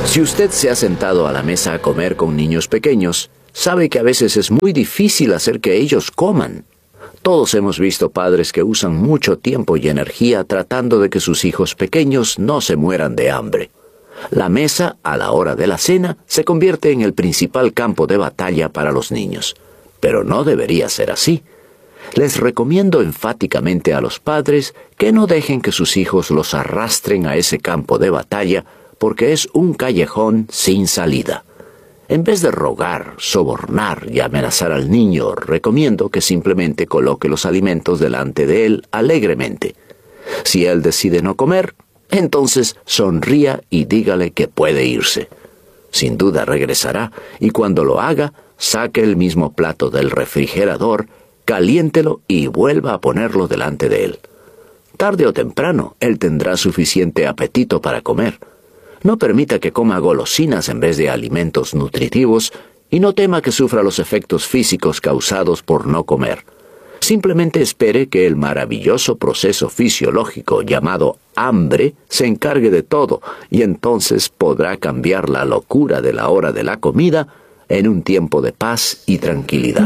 Si usted se ha sentado a la mesa a comer con niños pequeños, sabe que a veces es muy difícil hacer que ellos coman. Todos hemos visto padres que usan mucho tiempo y energía tratando de que sus hijos pequeños no se mueran de hambre. La mesa, a la hora de la cena, se convierte en el principal campo de batalla para los niños. Pero no debería ser así. Les recomiendo enfáticamente a los padres que no dejen que sus hijos los arrastren a ese campo de batalla, porque es un callejón sin salida. En vez de rogar, sobornar y amenazar al niño, recomiendo que simplemente coloque los alimentos delante de él alegremente. Si él decide no comer, entonces sonría y dígale que puede irse. Sin duda regresará, y cuando lo haga, saque el mismo plato del refrigerador, caliéntelo y vuelva a ponerlo delante de él. Tarde o temprano, él tendrá suficiente apetito para comer. No permita que coma golosinas en vez de alimentos nutritivos y no tema que sufra los efectos físicos causados por no comer. Simplemente espere que el maravilloso proceso fisiológico llamado hambre se encargue de todo y entonces podrá cambiar la locura de la hora de la comida en un tiempo de paz y tranquilidad.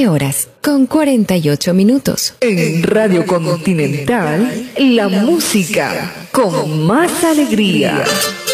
9:48. En Radio Continental, la música con más alegría.